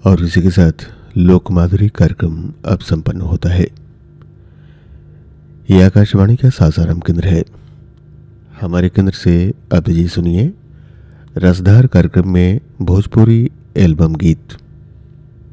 और इसी के साथ लोक माधुरी कार्यक्रम अब संपन्न होता है। यह आकाशवाणी का सासाराम केंद्र है। हमारे केंद्र से अब जी सुनिए रसधार कार्यक्रम में भोजपुरी एल्बम गीत।